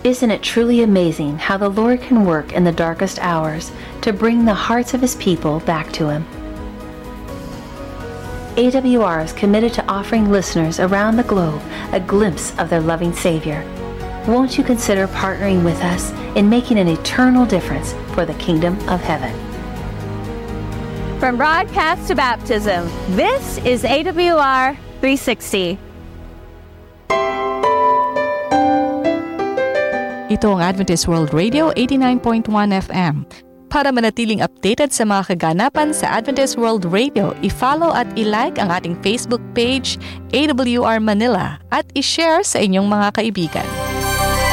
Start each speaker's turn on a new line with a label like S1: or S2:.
S1: Isn't it truly amazing how the Lord can work in the darkest hours to bring the hearts of His people back to Him? AWR is committed to offering listeners around the globe a glimpse of their loving Savior. Won't you consider partnering with us in making an eternal difference for the kingdom of heaven?
S2: From broadcast to baptism, this is AWR 360.
S3: Ito ang Adventist World Radio 89.1 FM. Para manatiling updated sa mga kaganapan sa Adventist World Radio, i-follow at i-like ang ating Facebook page, AWR Manila, at i-share sa inyong mga kaibigan.